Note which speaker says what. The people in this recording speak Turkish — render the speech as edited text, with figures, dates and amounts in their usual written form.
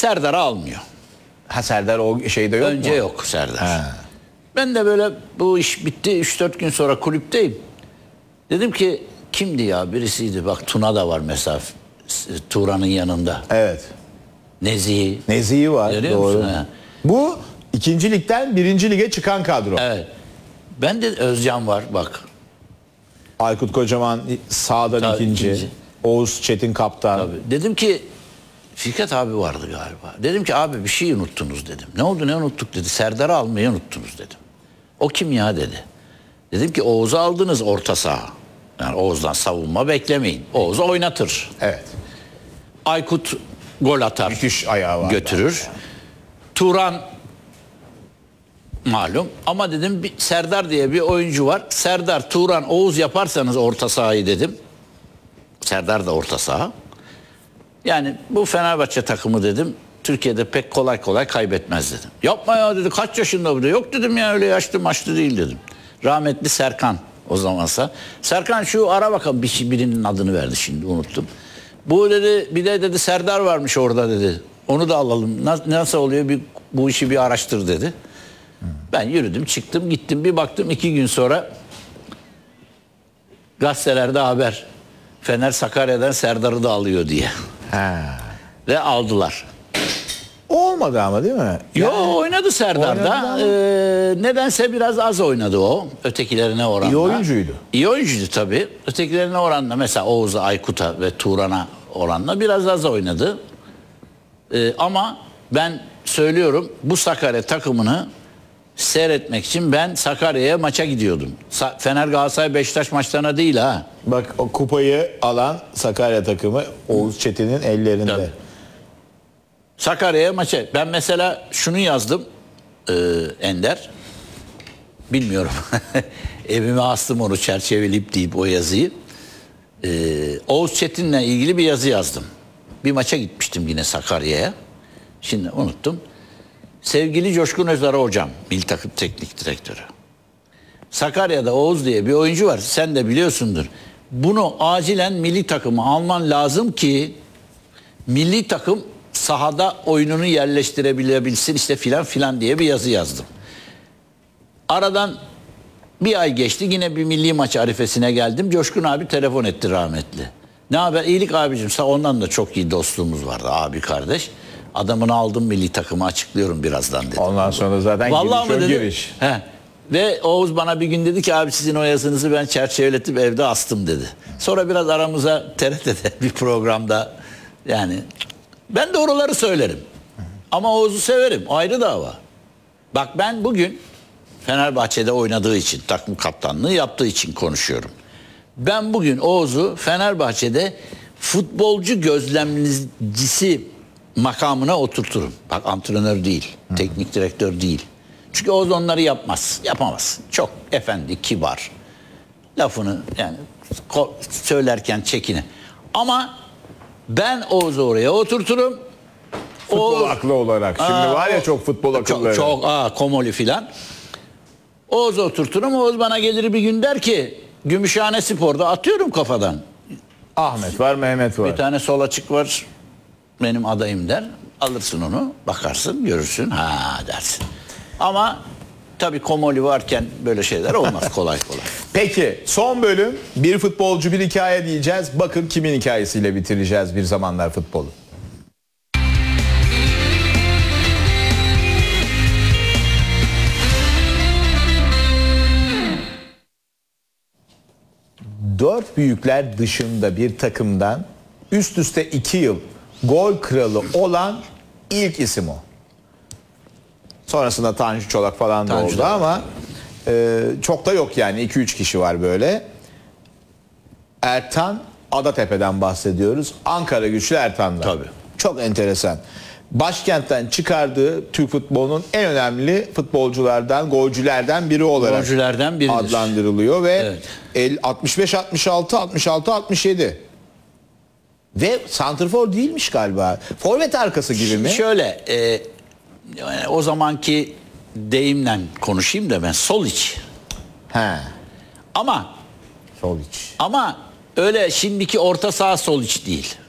Speaker 1: Serdar'ı almıyor.
Speaker 2: Ha, Serdar o şeyde yok mu?
Speaker 1: Önce yok Serdar.
Speaker 2: Ha.
Speaker 1: Ben de böyle bu iş bitti 3-4 gün sonra kulüpteyim. Dedim ki kimdi ya, birisiydi. Bak Tuna da var mesela Turan'ın yanında.
Speaker 2: Evet.
Speaker 1: Nezih'i
Speaker 2: var.
Speaker 1: görüyor
Speaker 2: Doğru.
Speaker 1: musun? Ha.
Speaker 2: Bu 2. ligden 1. lige çıkan kadro.
Speaker 1: Evet. Ben de Özcan var bak.
Speaker 2: Aykut Kocaman sağdan
Speaker 1: Tabii,
Speaker 2: ikinci.
Speaker 1: ikinci.
Speaker 2: Oğuz Çetin kaptan.
Speaker 1: Tabii. Dedim ki Fikret abi vardı galiba. Dedim ki abi bir şey unuttunuz dedim. Ne oldu, ne unuttuk dedi. Serdar'ı almayı unuttunuz dedim. O kim ya dedi. Dedim ki Oğuz'u aldınız orta saha. Yani Oğuz'dan savunma beklemeyin. Oğuz oynatır.
Speaker 2: Evet.
Speaker 1: Aykut gol atar.
Speaker 2: Müthiş ayağı var.
Speaker 1: Götürür. Turan malum. Ama dedim bir Serdar diye bir oyuncu var. Serdar, Turan, Oğuz yaparsanız orta sahayı dedim. Serdar da orta saha. Yani bu Fenerbahçe takımı dedim Türkiye'de pek kolay kolay kaybetmez dedim. Yapma ya dedi, kaç yaşında bu da. Yok dedim ya, öyle yaşlı maçlı değil dedim. Rahmetli Serkan o zamansa. Serkan şu ara bakalım, birinin adını verdi şimdi unuttum. Bu dedi bir de dedi Serdar varmış orada dedi. Onu da alalım. Nasıl oluyor bu işi bir araştır dedi. Ben yürüdüm çıktım gittim, bir baktım 2 gün sonra gazetelerde haber. Fener Sakarya'dan Serdar'ı da alıyor diye.
Speaker 2: Ha.
Speaker 1: Ve aldılar.
Speaker 2: Olmadı ama değil mi?
Speaker 1: Yo oynadı Serdar'da. Nedense biraz az oynadı o. Ötekilerine oranla.
Speaker 2: İyi oyuncuydu.
Speaker 1: İyi oyuncuydu tabii. Ötekilerine oranla mesela Oğuz'a, Aykut'a ve Turan'a oranla biraz az oynadı. Ama ben söylüyorum bu Sakarya takımını seyretmek için ben Sakarya'ya maça gidiyordum. Fener Galatasaray Beşiktaş maçlarına değil ha.
Speaker 2: Bak o kupayı alan Sakarya takımı Oğuz Çetin'in ellerinde.
Speaker 1: Tabii. Sakarya'ya maça. Ben mesela şunu yazdım Ender. Bilmiyorum. Evime astım onu çerçeveleyip deyip o yazıyı. Oğuz Çetin'le ilgili bir yazı yazdım. Bir maça gitmiştim yine Sakarya'ya. Şimdi unuttum. Sevgili Coşkun Özara hocam, milli takım teknik direktörü. Sakarya'da Oğuz diye bir oyuncu var. Sen de biliyorsundur. Bunu acilen milli takıma alman lazım ki milli takım sahada oyununu yerleştirebilsin işte filan filan diye bir yazı yazdım. Aradan bir ay geçti, yine bir milli maç arifesine geldim. Coşkun abi telefon etti rahmetli. Ne haber? İyilik abicim. Ondan da çok iyi dostluğumuz vardı, abi kardeş. Adamını aldım milli takımı, açıklıyorum birazdan dedi.
Speaker 2: Ondan sonra zaten
Speaker 1: vallahi
Speaker 2: giriş o
Speaker 1: dedi,
Speaker 2: giriş.
Speaker 1: He. Ve Oğuz bana bir gün dedi ki abi sizin o yazınızı ben çerçeveletip evde astım dedi. Sonra biraz aramıza TRT'de bir programda, yani ben de oraları söylerim. Ama Oğuz'u severim, ayrı dava. Bak ben bugün Fenerbahçe'de oynadığı için, takım kaptanlığı yaptığı için konuşuyorum. Ben bugün Oğuz'u Fenerbahçe'de futbolcu gözlemcisi makamına oturturum. Bak antrenör değil, teknik direktör değil. Çünkü Oğuz onları yapmaz, yapamaz. Çok efendi, kibar. Lafını yani söylerken çekine. Ama ben Oğuz'u oraya oturturum.
Speaker 2: Futbol aklı olarak. Şimdi var ya çok futbol akılları.
Speaker 1: Çok Komoli filan. Oğuz'u oturturum. Oğuz bana gelir bir gün der ki Gümüşhane Spor'da atıyorum kafadan.
Speaker 2: Ahmet var, Mehmet var.
Speaker 1: Bir tane sol açık var. Benim adayım der. Alırsın onu. Bakarsın, görürsün. Ha dersin. Ama tabii Komoli varken böyle şeyler olmaz kolay kolay.
Speaker 2: Peki son bölüm bir futbolcu bir hikaye diyeceğiz. Bakın kimin hikayesiyle bitireceğiz bir zamanlar futbolu. Dört büyükler dışında bir takımdan üst üste 2 yıl gol kralı olan ilk isim o. Sonrasında Tanju Çolak falan da oldu ama çok da yok yani 2-3 kişi var böyle. Ertan Adatepe'den bahsediyoruz. Ankara Güçlü Ertan'dan.
Speaker 1: Tabii.
Speaker 2: Çok enteresan. Başkentten çıkardığı Türk futbolunun en önemli futbolculardan, golcülerden biri olarak adlandırılıyor ve evet. 65 66 66 67. Ve santrfor değilmiş galiba. Forvet arkası gibi mi?
Speaker 1: Şöyle yani o zamanki deyimle konuşayım da ben sol iç.
Speaker 2: He.
Speaker 1: Ama
Speaker 2: sol iç.
Speaker 1: Ama öyle şimdiki orta saha sol iç değil.